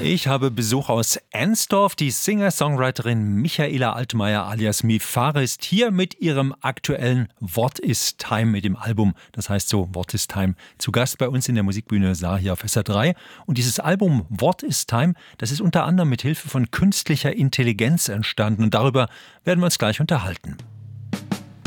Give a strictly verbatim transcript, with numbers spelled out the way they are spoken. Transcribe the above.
Ich habe Besuch aus Ensdorf. Die Singer-Songwriterin Michaela Altmaier alias Mi Fahre ist hier mit ihrem aktuellen What is Time mit dem Album. Das heißt so What is Time. Zu Gast bei uns in der Musikbühne Saar hier auf S R drei. Und dieses Album What is Time, das ist unter anderem mit Hilfe von künstlicher Intelligenz entstanden. Und darüber werden wir uns gleich unterhalten.